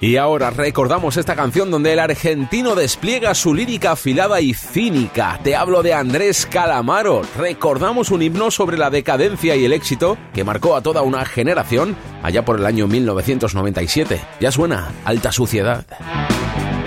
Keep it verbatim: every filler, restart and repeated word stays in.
Y ahora recordamos esta canción donde el argentino despliega su lírica afilada y cínica. Te hablo de Andrés Calamaro. Recordamos un himno sobre la decadencia y el éxito que marcó a toda una generación allá por el año mil novecientos noventa y siete. Ya suena Alta Suciedad.